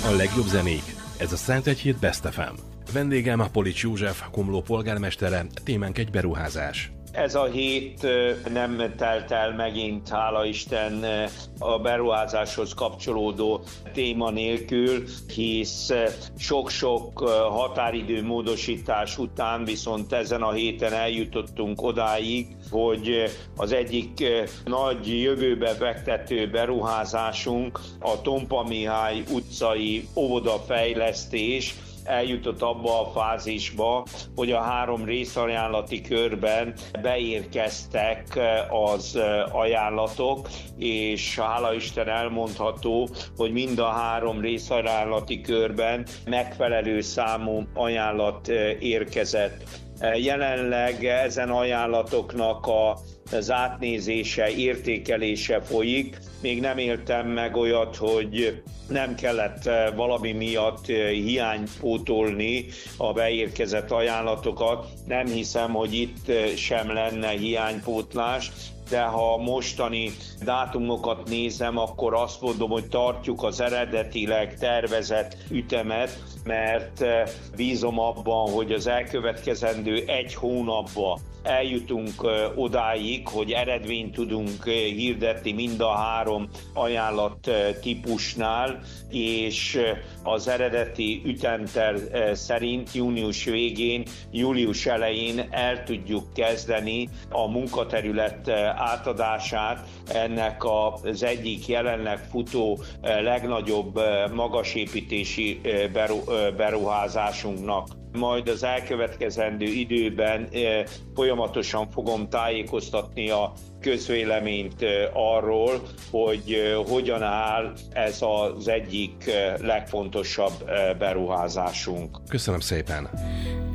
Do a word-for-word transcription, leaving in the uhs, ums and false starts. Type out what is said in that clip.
A legjobb zenék. Ez a Szentegyhíd Best ef em. Vendégem Polics József, Komló polgármestere, témánk egy beruházás. Ez a hét nem telt el megint, hála Isten, a beruházáshoz kapcsolódó téma nélkül, hisz sok-sok határidő módosítás után viszont ezen a héten eljutottunk odáig, hogy az egyik nagy jövőbe fektető beruházásunk, a Tompa Mihály utcai óvodafejlesztés, eljutott abba a fázisba, hogy a három részajánlati körben beérkeztek az ajánlatok, és hála Isten elmondható, hogy mind a három részajánlati körben megfelelő számú ajánlat érkezett. Jelenleg ezen ajánlatoknak a az átnézése, értékelése folyik. Még nem éltem meg olyat, hogy nem kellett valami miatt hiánypótolni a beérkezett ajánlatokat. Nem hiszem, hogy itt sem lenne hiánypótlás, de ha mostani dátumokat nézem, akkor azt mondom, hogy tartjuk az eredetileg tervezett ütemet, mert bízom abban, hogy az elkövetkezendő egy hónapban eljutunk odáig, hogy eredményt tudunk hirdetni mind a három ajánlat típusnál, és az eredeti ütemterv szerint június végén, július elején el tudjuk kezdeni a munkaterület átadását ennek az egyik jelenleg futó legnagyobb magasépítési beruházásunknak. Majd az elkövetkezendő időben folyamatosan fogom tájékoztatni a közvéleményt arról, hogy hogyan áll ez az egyik legfontosabb beruházásunk. Köszönöm szépen!